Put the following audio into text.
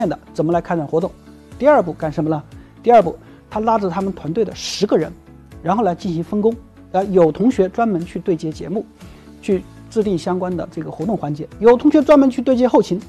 的怎么来开展活动。第二步干什么呢？第二步，他拉着他们团队的10个人，然后来进行分工。有同学专门去对接节目，去制定相关的这个活动环节；有同学专门去对接后勤，